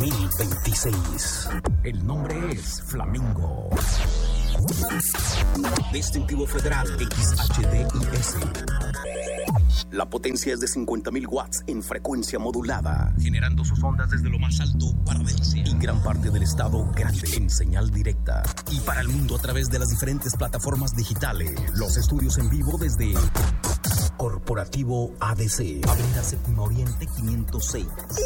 2026. El nombre es Flamingo. Distintivo federal XHDIS. La potencia es de 50.000 watts en frecuencia modulada, generando sus ondas desde lo más alto para Delicias y gran parte del estado grande en señal directa. Y para el mundo a través de las diferentes plataformas digitales. Los estudios en vivo desde Corporativo ADC, Avenida Séptima Oriente 506,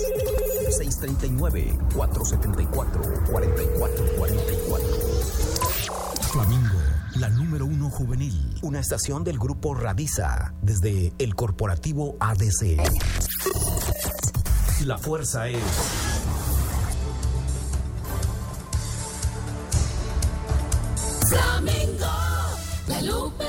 639-474-4444. Flamingo, la número 1 juvenil. Una estación del grupo Radiza, desde el Corporativo ADC. La fuerza es... Flamingo, La Lupe.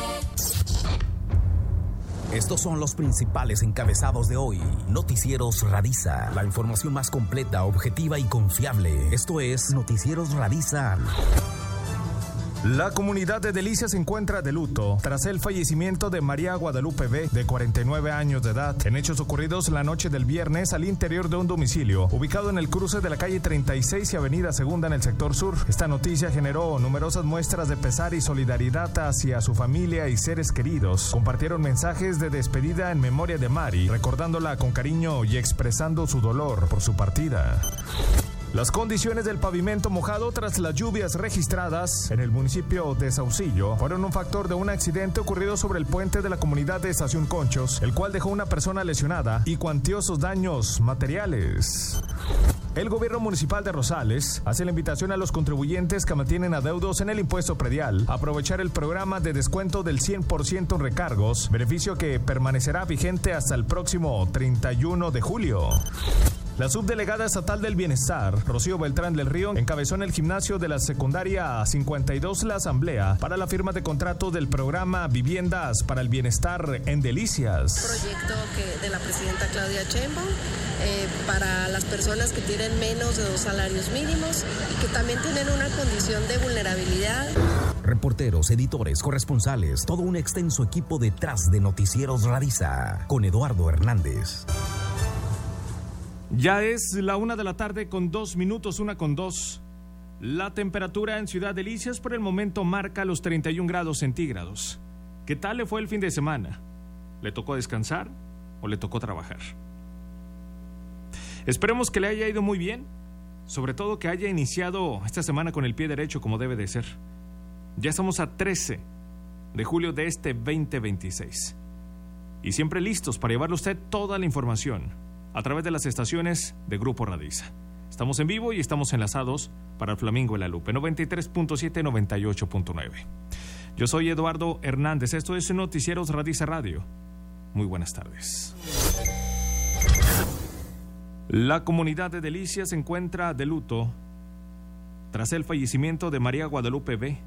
Estos son los principales encabezados de hoy. Noticieros Radiza, la información más completa, objetiva y confiable. Esto es Noticieros Radiza. La comunidad de Delicias se encuentra de luto tras el fallecimiento de María Guadalupe B., de 49 años de edad, en hechos ocurridos la noche del viernes al interior de un domicilio ubicado en el cruce de la calle 36 y avenida Segunda en el sector sur. Esta noticia generó numerosas muestras de pesar y solidaridad hacia su familia y seres queridos. Compartieron mensajes de despedida en memoria de Mari, recordándola con cariño y expresando su dolor por su partida. Las condiciones del pavimento mojado tras las lluvias registradas en el municipio de Saucillo fueron un factor de un accidente ocurrido sobre el puente de la comunidad de Estación Conchos, el cual dejó una persona lesionada y cuantiosos daños materiales. El gobierno municipal de Rosales hace la invitación a los contribuyentes que mantienen adeudos en el impuesto predial a aprovechar el programa de descuento del 100% en recargos, beneficio que permanecerá vigente hasta el próximo 31 de julio. La subdelegada estatal del Bienestar, Rocío Beltrán del Río, encabezó en el gimnasio de la secundaria 52 la asamblea para la firma de contrato del programa Viviendas para el Bienestar en Delicias. Proyecto de la presidenta Claudia Sheinbaum para las personas que tienen menos de 2 salarios mínimos y que también tienen una condición de vulnerabilidad. Reporteros, editores, corresponsales, todo un extenso equipo detrás de Noticieros Radiza, con Eduardo Hernández. Ya es la 1 de la tarde con 2 minutos, 1:02. La temperatura en Ciudad Delicias por el momento marca los 31 grados centígrados. ¿Qué tal le fue el fin de semana? ¿Le tocó descansar o le tocó trabajar? Esperemos que le haya ido muy bien, sobre todo que haya iniciado esta semana con el pie derecho como debe de ser. Ya estamos a 13 de julio de este 2026 y siempre listos para llevarle a usted toda la información a través de las estaciones de Grupo Radiza. Estamos en vivo y estamos enlazados para el Flamingo en La Lupe, 93.7, 98.9. Yo soy Eduardo Hernández, esto es Noticieros Radiza Radio. Muy buenas tardes. La comunidad de Delicias se encuentra de luto tras el fallecimiento de María Guadalupe B.,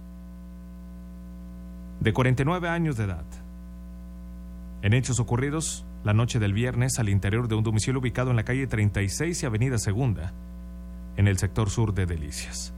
de 49 años de edad, en hechos ocurridos la noche del viernes al interior de un domicilio ubicado en la calle 36 y avenida Segunda, en el sector sur de Delicias.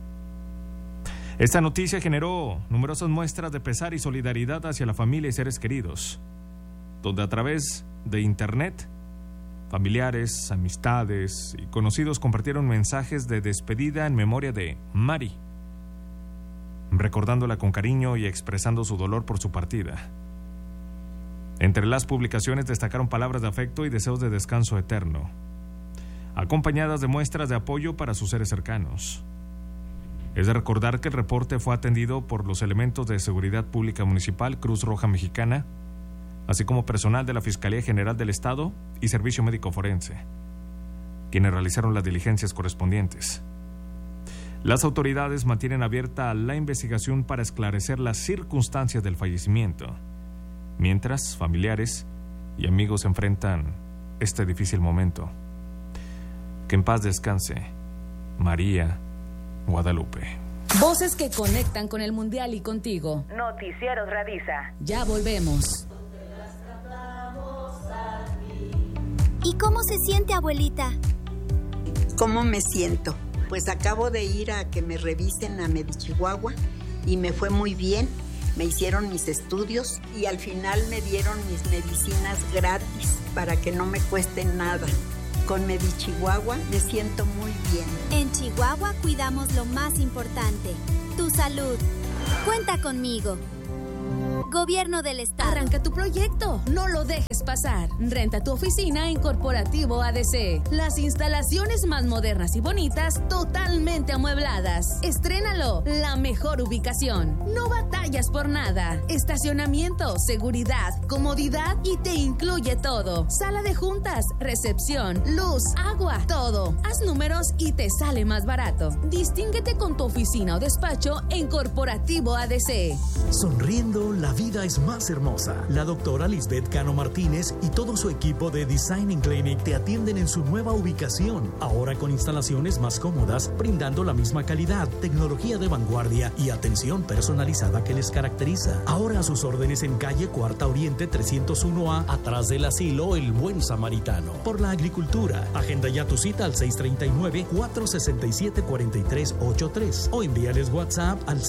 Esta noticia generó numerosas muestras de pesar y solidaridad hacia la familia y seres queridos, donde a través de internet, familiares, amistades y conocidos compartieron mensajes de despedida en memoria de Mari, recordándola con cariño y expresando su dolor por su partida. Entre las publicaciones destacaron palabras de afecto y deseos de descanso eterno, acompañadas de muestras de apoyo para sus seres cercanos. Es de recordar que el reporte fue atendido por los elementos de Seguridad Pública Municipal, Cruz Roja Mexicana, así como personal de la Fiscalía General del Estado y Servicio Médico Forense, quienes realizaron las diligencias correspondientes. Las autoridades mantienen abierta la investigación para esclarecer las circunstancias del fallecimiento, mientras familiares y amigos enfrentan este difícil momento. Que en paz descanse María Guadalupe. Voces que conectan con el Mundial y contigo. Noticieros Radiza. Ya volvemos. ¿Y cómo se siente, abuelita? ¿Cómo me siento? Pues acabo de ir a que me revisen a Medichihuahua y me fue muy bien. Me hicieron mis estudios y al final me dieron mis medicinas gratis para que no me cueste nada. Con Medichihuahua me siento muy bien. En Chihuahua cuidamos lo más importante, tu salud. Cuenta conmigo. Gobierno del Estado. Arranca tu proyecto, no lo dejes pasar. Renta tu oficina en Corporativo ADC. Las instalaciones más modernas y bonitas, totalmente amuebladas. Estrénalo, la mejor ubicación. No batallas por nada. Estacionamiento, seguridad, comodidad y te incluye todo. Sala de juntas, recepción, luz, agua, todo. Haz números y te sale más barato. Distínguete con tu oficina o despacho en Corporativo ADC. Sonriendo, la vida es más hermosa. La doctora Lisbeth Cano Martínez y todo su equipo de Designing Clinic te atienden en su nueva ubicación, ahora con instalaciones más cómodas, brindando la misma calidad, tecnología de vanguardia y atención personalizada que les caracteriza. Ahora a sus órdenes en calle Cuarta Oriente 301A, atrás del asilo El Buen Samaritano. Por la agricultura, agenda ya tu cita al 639-467-4383 o envíales WhatsApp al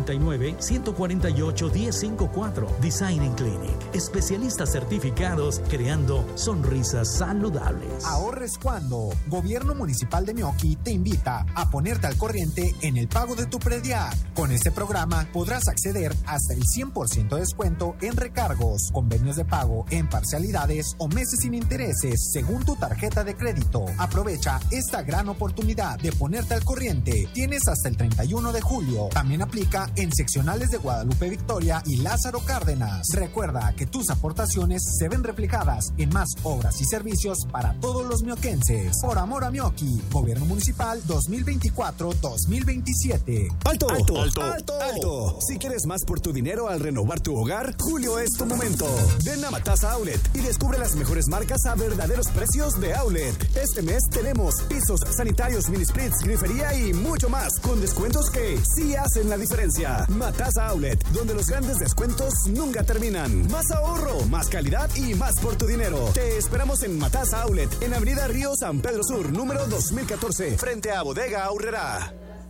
639-148-1054. Designing Clinic, especialistas certificados creando sonrisas saludables. Ahorres cuando. Gobierno Municipal de Meoqui te invita a ponerte al corriente en el pago de tu predial. Con este programa podrás acceder hasta el 100% de descuento en recargos, convenios de pago en parcialidades o meses sin intereses según tu tarjeta de crédito. Aprovecha esta gran oportunidad de ponerte al corriente. Tienes hasta el 31 de julio. También aplica en seccionales de Guadalupe Victoria y Lázaro Cárdenas. Recuerda que tus aportaciones se ven reflejadas en más obras y servicios para todos los mioquenses. Por amor a Meoqui, Gobierno Municipal 2024-2027. ¡Alto! ¡Alto! ¡Alto! ¡Alto! ¡Alto! Si quieres más por tu dinero al renovar tu hogar, julio es tu momento. Ven a Matasa Outlet y descubre las mejores marcas a verdaderos precios de Outlet. Este mes tenemos pisos, sanitarios, mini splits, grifería y mucho más, con descuentos que sí hacen la diferencia. Matasa Outlet, donde los grandes descuentos nunca terminan. Más ahorro, más calidad y más por tu dinero. Te esperamos en Matasa Outlet, en Avenida Río San Pedro Sur, número 2014, frente a Bodega Aurrera.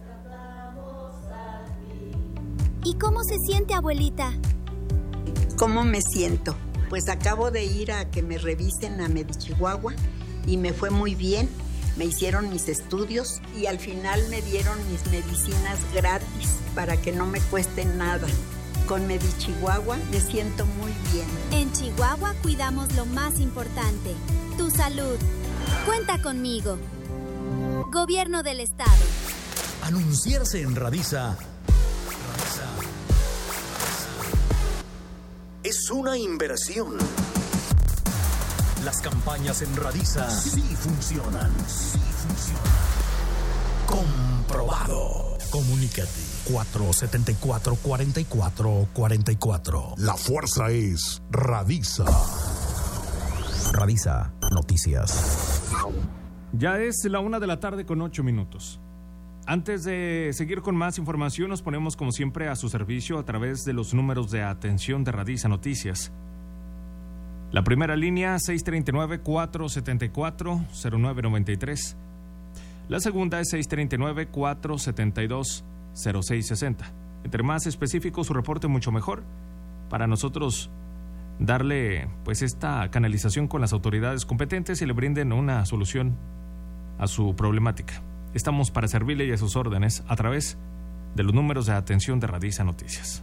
¿Y cómo se siente, abuelita? ¿Cómo me siento? Pues acabo de ir a que me revisen a Medichihuahua y me fue muy bien. Me hicieron mis estudios y al final me dieron mis medicinas gratis para que no me cuesten nada. Con Medichihuahua me siento muy bien. En Chihuahua cuidamos lo más importante, tu salud. Cuenta conmigo. Gobierno del Estado. Anunciarse en Radisa Es una inversión. Las campañas en Radisa sí funcionan. Sí funcionan. Comprobado. Comunícate. 474-4444. La fuerza es Radisa. Radisa Noticias. Ya es la 1:08 p.m. Antes de seguir con más información, nos ponemos como siempre a su servicio a través de los números de atención de Radisa Noticias. La primera línea 639-474-0993. La segunda es 639-472-0660. Entre más específico su reporte, mucho mejor. Para nosotros darle pues esta canalización con las autoridades competentes y le brinden una solución a su problemática. Estamos para servirle y a sus órdenes a través de los números de atención de Radisa Noticias.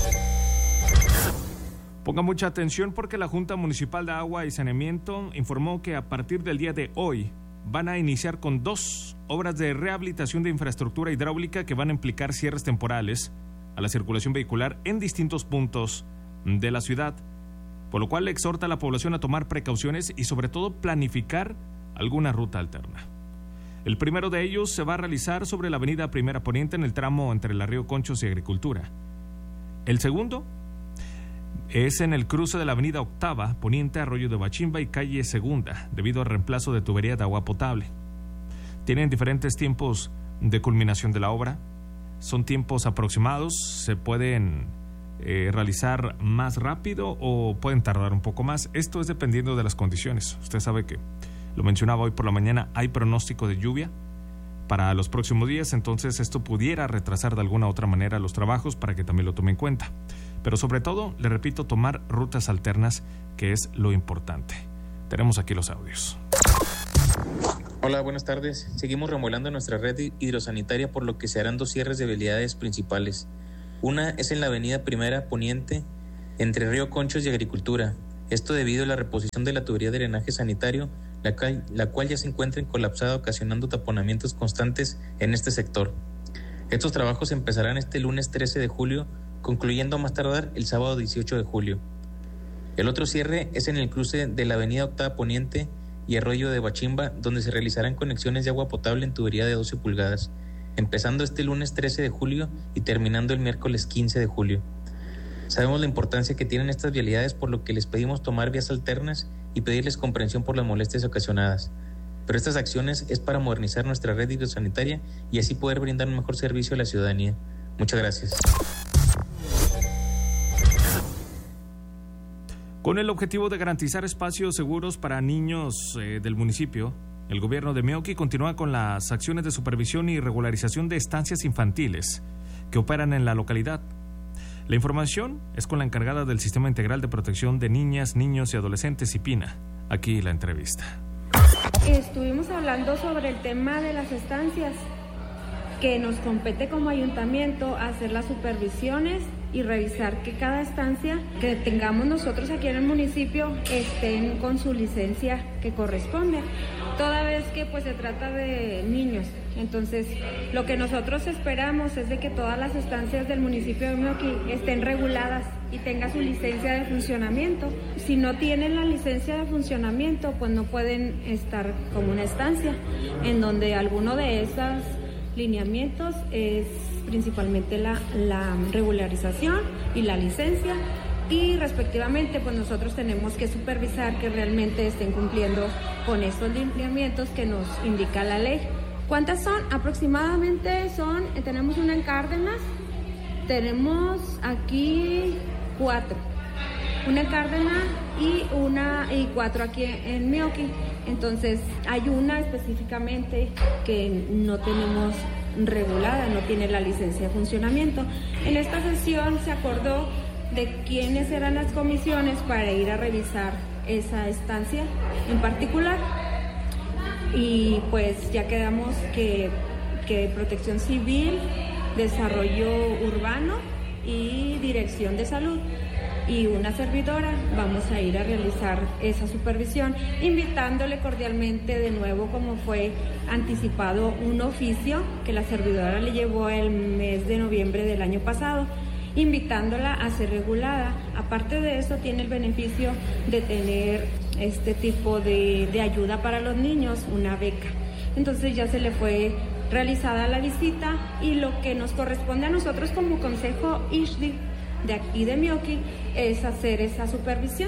Ponga mucha atención porque la Junta Municipal de Agua y Saneamiento informó que a partir del día de hoy van a iniciar con 2 obras de rehabilitación de infraestructura hidráulica que van a implicar cierres temporales a la circulación vehicular en distintos puntos de la ciudad, por lo cual le exhorta a la población a tomar precauciones y sobre todo planificar alguna ruta alterna. El primero de ellos se va a realizar sobre la avenida Primera Poniente en el tramo entre la Río Conchos y Agricultura. El segundo es en el cruce de la avenida Octava Poniente, Arroyo de Bachimba y calle Segunda, debido al reemplazo de tubería de agua potable. Tienen diferentes tiempos de culminación de la obra. Son tiempos aproximados, se pueden realizar más rápido o pueden tardar un poco más. Esto es dependiendo de las condiciones. Usted sabe que, lo mencionaba hoy por la mañana, hay pronóstico de lluvia para los próximos días, entonces esto pudiera retrasar de alguna u otra manera los trabajos para que también lo tome en cuenta. Pero sobre todo, le repito, tomar rutas alternas, que es lo importante. Tenemos aquí los audios. Hola, buenas tardes. Seguimos remodelando nuestra red hidrosanitaria, por lo que se harán 2 cierres de vialidades principales. Una es en la avenida Primera Poniente, entre Río Conchos y Agricultura. Esto debido a la reposición de la tubería de drenaje sanitario, la cual ya se encuentra colapsada, ocasionando taponamientos constantes en este sector. Estos trabajos empezarán este lunes 13 de julio, concluyendo a más tardar el sábado 18 de julio. El otro cierre es en el cruce de la avenida Octava Poniente y Arroyo de Bachimba, donde se realizarán conexiones de agua potable en tubería de 12 pulgadas, empezando este lunes 13 de julio y terminando el miércoles 15 de julio. Sabemos la importancia que tienen estas vialidades, por lo que les pedimos tomar vías alternas y pedirles comprensión por las molestias ocasionadas. Pero estas acciones es para modernizar nuestra red hidrosanitaria y así poder brindar un mejor servicio a la ciudadanía. Muchas gracias. Con el objetivo de garantizar espacios seguros para niños del municipio, el gobierno de Meoqui continúa con las acciones de supervisión y regularización de estancias infantiles que operan en la localidad. La información es con la encargada del Sistema Integral de Protección de Niñas, Niños y Adolescentes, IPINA. Aquí la entrevista. Estuvimos hablando sobre el tema de las estancias, que nos compete como ayuntamiento hacer las supervisiones y revisar que cada estancia que tengamos nosotros aquí en el municipio estén con su licencia que corresponde, toda vez que pues se trata de niños. Entonces, lo que nosotros esperamos es de que todas las estancias del municipio de Meoqui estén reguladas y tengan su licencia de funcionamiento. Si no tienen la licencia de funcionamiento, pues no pueden estar como una estancia, en donde alguno de esos lineamientos es principalmente la regularización y la licencia, y respectivamente pues nosotros tenemos que supervisar que realmente estén cumpliendo con esos lineamientos que nos indica la ley. ¿Cuántas son? Aproximadamente tenemos una en Cárdenas, tenemos aquí 4, una en Cárdenas y 4 aquí en Meoqui. Entonces hay una específicamente que no tenemos regulada, no tiene la licencia de funcionamiento. En esta sesión se acordó de quiénes eran las comisiones para ir a revisar esa estancia en particular, y pues ya quedamos que Protección Civil, Desarrollo Urbano y Dirección de Salud y una servidora vamos a ir a realizar esa supervisión, invitándole cordialmente de nuevo, como fue anticipado, un oficio que la servidora le llevó el mes de noviembre del año pasado, invitándola a ser regulada. Aparte de eso, tiene el beneficio de tener este tipo de ayuda para los niños, una beca. Entonces ya se le fue realizada la visita, y lo que nos corresponde a nosotros como Consejo ISHDI de aquí de Meoqui es hacer esa supervisión.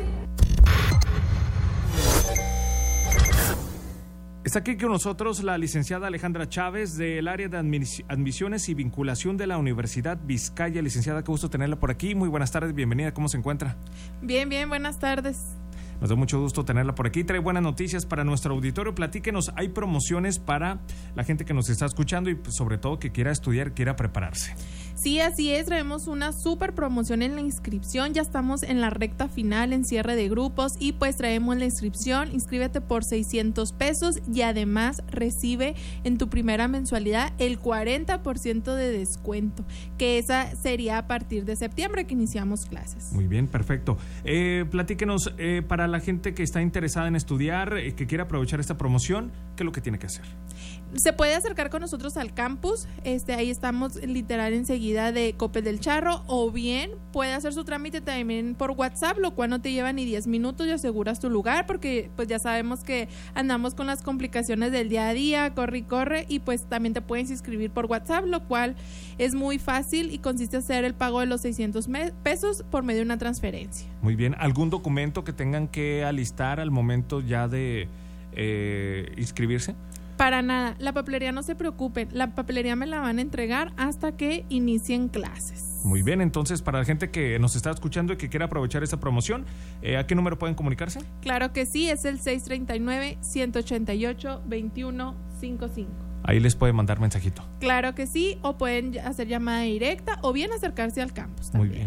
Está aquí con nosotros la licenciada Alejandra Chávez del área de admisiones y vinculación de la Universidad Vizcaya. Licenciada, qué gusto tenerla por aquí. Muy buenas tardes, bienvenida. ¿Cómo se encuentra? Bien, buenas tardes. Nos da mucho gusto tenerla por aquí. Trae buenas noticias para nuestro auditorio. Platíquenos, hay promociones para la gente que nos está escuchando y sobre todo que quiera estudiar, quiera prepararse. Sí, así es, traemos una súper promoción en la inscripción, ya estamos en la recta final, en cierre de grupos, y pues traemos la inscripción. Inscríbete por 600 pesos y además recibe en tu primera mensualidad el 40% de descuento, que esa sería a partir de septiembre que iniciamos clases. Muy bien, perfecto. Platíquenos, para la gente que está interesada en estudiar, que quiera aprovechar esta promoción, ¿qué es lo que tiene que hacer? Se puede acercar con nosotros al campus, ahí estamos literal enseguida de Coppel del Charro, o bien puede hacer su trámite también por WhatsApp, lo cual no te lleva ni 10 minutos y aseguras tu lugar, porque pues ya sabemos que andamos con las complicaciones del día a día, corre, y pues también te puedes inscribir por WhatsApp, lo cual es muy fácil y consiste en hacer el pago de los 600 pesos por medio de una transferencia. Muy bien, ¿algún documento que tengan que alistar al momento ya de inscribirse? Para nada, la papelería no se preocupen, la papelería me la van a entregar hasta que inicien clases. Muy bien, entonces para la gente que nos está escuchando y que quiera aprovechar esta promoción, ¿a qué número pueden comunicarse? Claro que sí, es el 639-188-2155. Ahí les puede mandar mensajito. Claro que sí, o pueden hacer llamada directa o bien acercarse al campus también. Muy bien.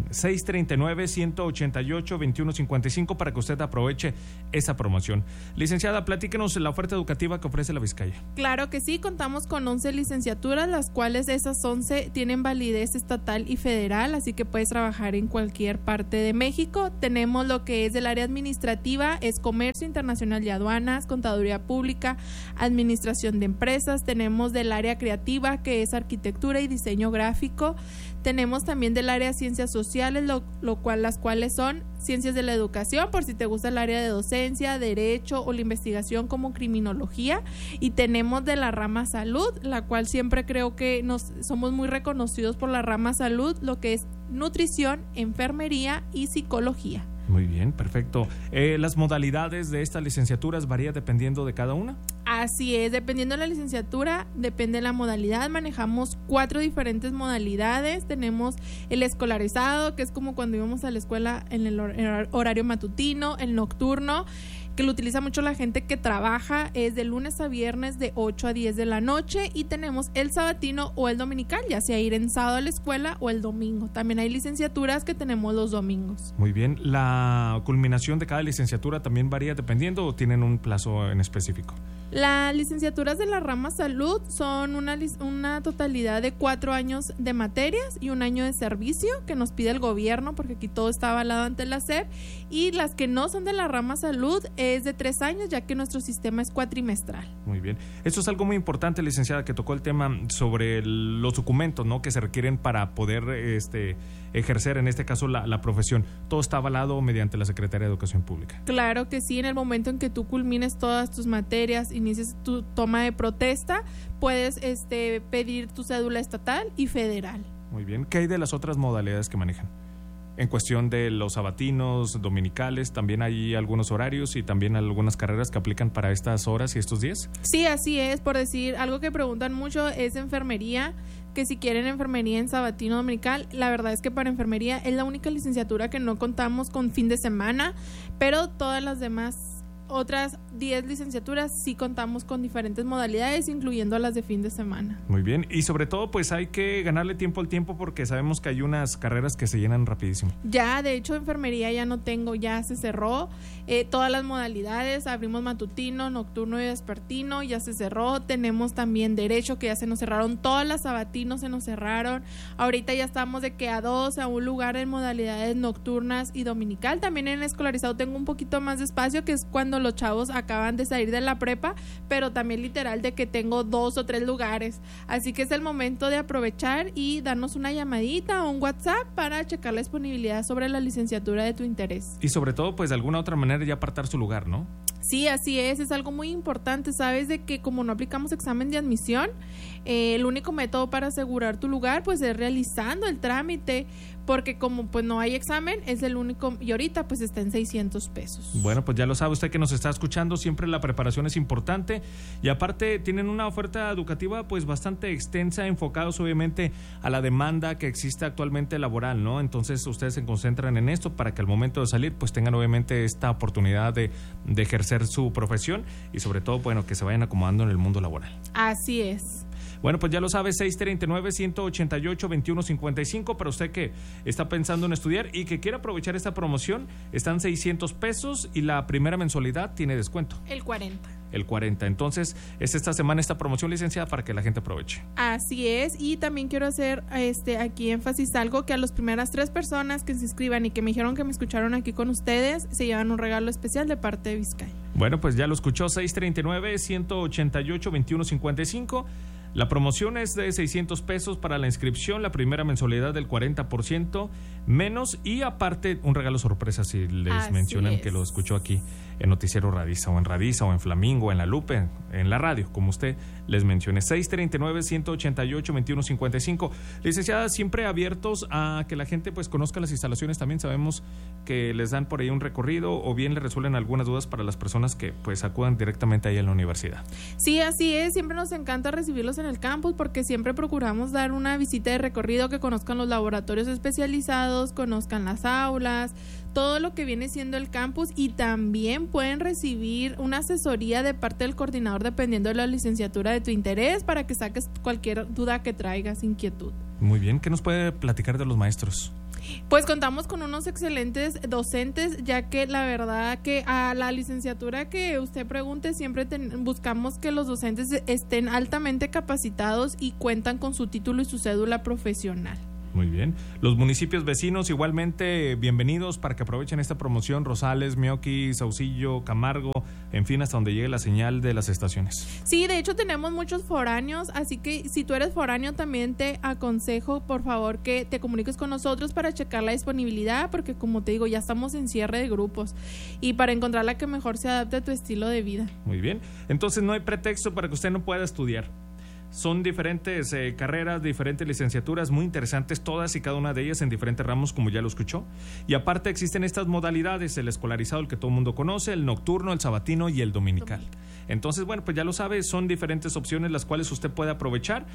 639-188-2155 para que usted aproveche esa promoción. Licenciada, platíquenos la oferta educativa que ofrece la Vizcaya. Claro que sí, contamos con 11 licenciaturas, las cuales esas 11 tienen validez estatal y federal, así que puedes trabajar en cualquier parte de México. Tenemos lo que es del área administrativa, es Comercio Internacional y Aduanas, Contaduría Pública, Administración de Empresas. Tenemos del área creativa, que es Arquitectura y Diseño Gráfico. Tenemos también del área Ciencias Sociales, las cuales son Ciencias de la Educación, por si te gusta el área de docencia, Derecho o la investigación como Criminología. Y tenemos de la rama Salud, la cual siempre creo que somos muy reconocidos por la rama Salud, lo que es Nutrición, Enfermería y Psicología. Muy bien, perfecto. ¿Las modalidades de estas licenciaturas varían dependiendo de cada una? Así es, dependiendo de la licenciatura, depende de la modalidad. Manejamos 4 diferentes modalidades. Tenemos el escolarizado, que es como cuando íbamos a la escuela en el horario matutino, el nocturno, que lo utiliza mucho la gente que trabaja, es de lunes a viernes de 8 a 10 de la noche, y tenemos el sabatino o el dominical, ya sea ir en sábado a la escuela o el domingo. También hay licenciaturas que tenemos los domingos. Muy bien, ¿la culminación de cada licenciatura también varía dependiendo o tienen un plazo en específico? Las licenciaturas de la rama Salud son una totalidad de 4 años de materias y 1 año de servicio que nos pide el gobierno, porque aquí todo está avalado ante la SEP, y las que no son de la rama Salud es de 3 años, ya que nuestro sistema es cuatrimestral. Muy bien. Esto es algo muy importante, licenciada, que tocó el tema sobre los documentos, ¿no?, que se requieren para poder ejercer, en este caso, la profesión. Todo está avalado mediante la Secretaría de Educación Pública. Claro que sí, en el momento en que tú culmines todas tus materias, inicies tu toma de protesta, puedes pedir tu cédula estatal y federal. Muy bien. ¿Qué hay de las otras modalidades que manejan? En cuestión de los sabatinos, dominicales, ¿también hay algunos horarios y también algunas carreras que aplican para estas horas y estos días? Sí, así es. Por decir, algo que preguntan mucho es enfermería, que si quieren enfermería en sabatino dominical. La verdad es que para enfermería es la única licenciatura que no contamos con fin de semana, pero todas las demás, otras 10 licenciaturas, sí contamos con diferentes modalidades, incluyendo las de fin de semana. Muy bien, y sobre todo pues hay que ganarle tiempo al tiempo, porque sabemos que hay unas carreras que se llenan rapidísimo. Ya, de hecho, enfermería ya no tengo, ya se cerró. Todas las modalidades, abrimos matutino, nocturno y vespertino, ya se cerró. Tenemos también Derecho, que ya se nos cerraron, todas las sabatinos se nos cerraron. Ahorita ya estamos de que a 2, a un lugar en modalidades nocturnas y dominical. También en escolarizado tengo un poquito más de espacio, que es cuando los chavos acaban de salir de la prepa, pero también literal de que tengo 2 o 3 lugares. Así que es el momento de aprovechar y darnos una llamadita o un WhatsApp para checar la disponibilidad sobre la licenciatura de tu interés. Y sobre todo, pues de alguna otra manera ya apartar su lugar, ¿no? Sí, así es algo muy importante. Sabes de que como no aplicamos examen de admisión, el único método para asegurar tu lugar pues es realizando el trámite, porque como pues no hay examen, es el único, y ahorita pues está en 600 pesos. Bueno, pues ya lo sabe usted que nos está escuchando, siempre la preparación es importante, y aparte tienen una oferta educativa pues bastante extensa, enfocados obviamente a la demanda que existe actualmente laboral, ¿no? Entonces ustedes se concentran en esto para que al momento de salir pues tengan obviamente esta oportunidad de ejercer su profesión, y sobre todo, bueno, que se vayan acomodando en el mundo laboral. Así es. Bueno, pues ya lo sabe, 639-188-2155, para usted que está pensando en estudiar y que quiere aprovechar esta promoción, están 600 pesos y la primera mensualidad tiene descuento. El 40. El 40. Entonces, es esta semana esta promoción, licenciada, para que la gente aproveche. Así es, y también quiero hacer aquí énfasis algo, que a las primeras 3 personas que se inscriban y que me dijeron que me escucharon aquí con ustedes, se llevan un regalo especial de parte de Vizcaya. Bueno, pues ya lo escuchó, 639-188-2155. La promoción es de 600 pesos para la inscripción, la primera mensualidad del 40% menos, y aparte un regalo sorpresa si les mencionan que lo escuchó aquí en Noticiero Radiza, o en Radiza, o en Flamingo, en La Lupe, en la radio, como usted les mencione. 639-188-2155. Licenciada, siempre abiertos a que la gente pues conozca las instalaciones. También sabemos que les dan por ahí un recorrido, o bien le resuelven algunas dudas para las personas que pues acudan directamente ahí a la universidad. Sí, así es, siempre nos encanta recibirlos en el campus, porque siempre procuramos dar una visita de recorrido, que conozcan los laboratorios especializados, conozcan las aulas, todo lo que viene siendo el campus, y también pueden recibir una asesoría de parte del coordinador dependiendo de la licenciatura de tu interés para que saques cualquier duda que traigas, inquietud. Muy bien, ¿qué nos puede platicar de los maestros? Pues contamos con unos excelentes docentes, ya que la verdad que a la licenciatura que usted pregunte siempre buscamos que los docentes estén altamente capacitados y cuentan con su título y su cédula profesional. Muy bien. Los municipios vecinos igualmente bienvenidos para que aprovechen esta promoción: Rosales, Meoqui, Saucillo, Camargo, en fin, hasta donde llegue la señal de las estaciones. Sí, de hecho tenemos muchos foráneos, así que si tú eres foráneo también te aconsejo por favor que te comuniques con nosotros para checar la disponibilidad, porque como te digo, ya estamos en cierre de grupos y para encontrar la que mejor se adapte a tu estilo de vida. Muy bien. Entonces no hay pretexto para que usted no pueda estudiar. Son diferentes carreras, diferentes licenciaturas muy interesantes, todas y cada una de ellas en diferentes ramos, como ya lo escuchó. Y aparte existen estas modalidades: el escolarizado, el que todo el mundo conoce, el nocturno, el sabatino y el dominical. Entonces, bueno, pues ya lo sabe, son diferentes opciones las cuales usted puede aprovechar.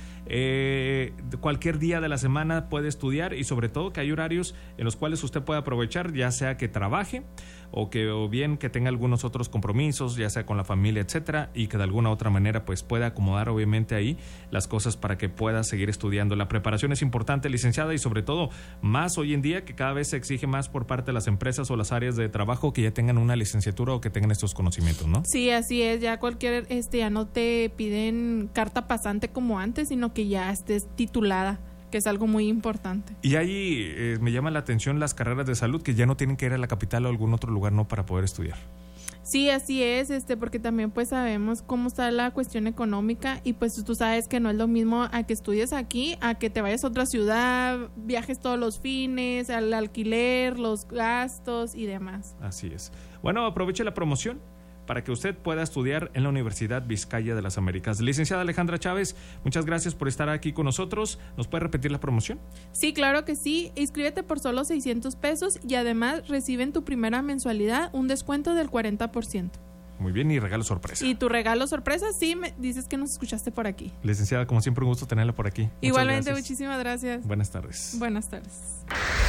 Cualquier día de la semana puede estudiar, y sobre todo que hay horarios en los cuales usted puede aprovechar, ya sea que trabaje o bien que tenga algunos otros compromisos, ya sea con la familia, etcétera, y que de alguna otra manera pues pueda acomodar obviamente ahí las cosas para que pueda seguir estudiando. La preparación es importante, licenciada, y sobre todo más hoy en día, que cada vez se exige más por parte de las empresas o las áreas de trabajo que ya tengan una licenciatura o que tengan estos conocimientos, ¿no? Sí, así es, ya cualquier, ya no te piden carta pasante como antes, sino que ya estés titulada, que es algo muy importante. Y ahí me llama la atención las carreras de salud, que ya no tienen que ir a la capital o a algún otro lugar, ¿no?, para poder estudiar. Sí, así es, porque también pues sabemos cómo está la cuestión económica, y pues tú sabes que no es lo mismo a que estudies aquí, a que te vayas a otra ciudad, viajes todos los fines, al alquiler, los gastos y demás. Así es. Bueno, aproveche la promoción para que usted pueda estudiar en la Universidad Vizcaya de las Américas. Licenciada Alejandra Chávez, muchas gracias por estar aquí con nosotros. ¿Nos puede repetir la promoción? Sí, claro que sí. Inscríbete por solo 600 pesos y además recibe en tu primera mensualidad un descuento del 40%. Muy bien, y regalo sorpresa. ¿Y tu regalo sorpresa? Sí, me dices que nos escuchaste por aquí. Licenciada, como siempre, un gusto tenerla por aquí. Igualmente, muchísimas gracias. Buenas tardes. Buenas tardes.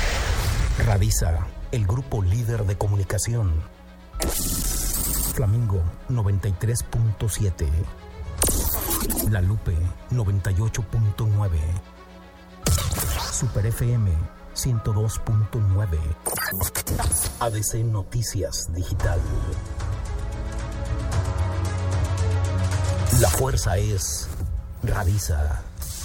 Radisa, el grupo líder de comunicación. Flamingo 93.7, La Lupe 98.9, Super FM 102.9, ADC Noticias Digital. La fuerza es Radisa.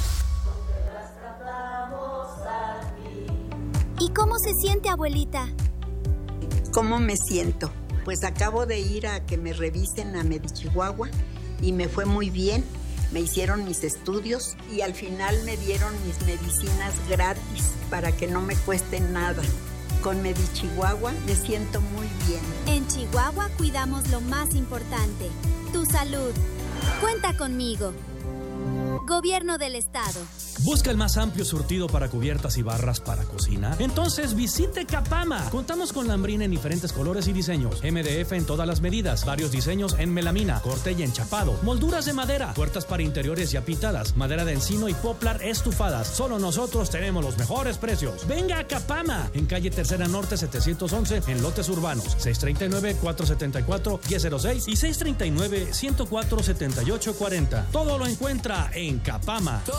¿Y cómo se siente, abuelita? ¿Cómo me siento? Pues acabo de ir a que me revisen a Medichihuahua y me fue muy bien. Me hicieron mis estudios y al final me dieron mis medicinas gratis para que no me cueste nada. Con Medichihuahua me siento muy bien. En Chihuahua cuidamos lo más importante, tu salud. Cuenta conmigo. Gobierno del Estado. ¿Busca el más amplio surtido para cubiertas y barras para cocina? Entonces visite Capama. Contamos con lambrina en diferentes colores y diseños, MDF en todas las medidas, varios diseños en melamina, corte y enchapado, molduras de madera, puertas para interiores y apitadas, madera de encino y poplar estufadas. Solo nosotros tenemos los mejores precios. Venga a Capama, en calle Tercera Norte 711, en lotes urbanos, 639-474-1006 y 639-104-7840. Todo lo encuentra en Capama.